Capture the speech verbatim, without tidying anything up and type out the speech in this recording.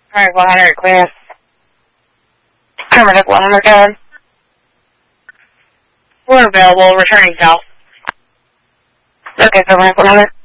Alright, one hundred, clear. Affirmative, one hundred, go ahead. We're available, returning south. Okay, affirmative, one hundred.